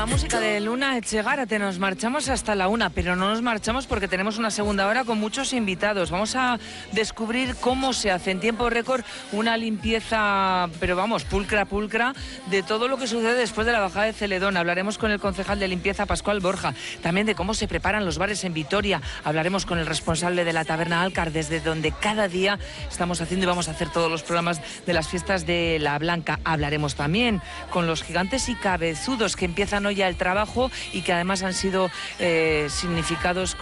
la música de Luna Etxegárate nos marchamos hasta la 1, pero no nos marchamos porque tenemos una segunda hora con muchos invitados. Vamos a descubrir cómo se hace en tiempo récord una limpieza, pero vamos, pulcra, de todo lo que sucede después de la bajada de Celedón. Hablaremos con el concejal de limpieza, Pascual Borja, también de cómo se preparan los bares en Vitoria. Hablaremos con el responsable de la taberna Alcar, desde donde cada día estamos haciendo y vamos a hacer todos los programas de las fiestas de La Blanca. Hablaremos también con los gigantes y cabezudos que empiezan hoy ya el trabajo y que además han sido significados